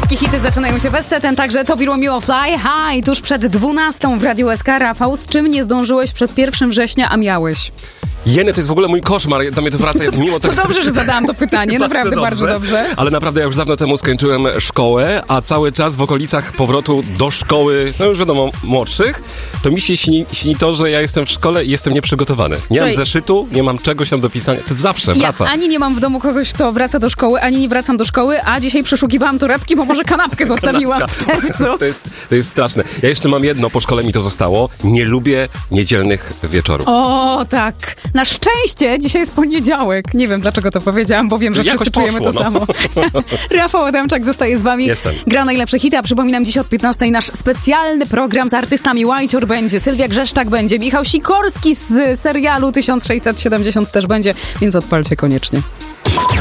Wszystkie hity zaczynają się bez ten, także to było miło Fly High. Tuż przed 12 w Radiu SK. Rafał, z czym nie zdążyłeś przed 1 września, a miałeś? Jeny, to jest w ogóle mój koszmar, do mnie to wraca mimo tego. To dobrze, że zadałam to pytanie, naprawdę bardzo dobrze. Ale naprawdę ja już dawno temu skończyłem szkołę, a cały czas w okolicach powrotu do szkoły, no już wiadomo, młodszych, to mi się śni to, że ja jestem w szkole i jestem nieprzygotowany. Nie mam zeszytu, nie mam czegoś tam do pisania, to zawsze wraca. Ja ani nie mam w domu kogoś, kto wraca do szkoły, ani nie wracam do szkoły, a dzisiaj przeszukiwałam torebki, bo może kanapkę zostawiłam w czerwcu. To jest straszne. Ja jeszcze mam jedno, po szkole mi to zostało. Nie lubię niedzielnych wieczorów. O, tak. Na szczęście dzisiaj jest poniedziałek. Nie wiem, dlaczego to powiedziałam, bo wiem, że wszyscy czujemy to samo. Rafał Adamczak zostaje z wami. Jestem. Gra najlepsze hity, a przypominam, dziś od 15 nasz specjalny program z artystami. Łajciur będzie, Sylwia Grzeszczak będzie, Michał Sikorski z serialu 1670 też będzie, więc odpalcie koniecznie.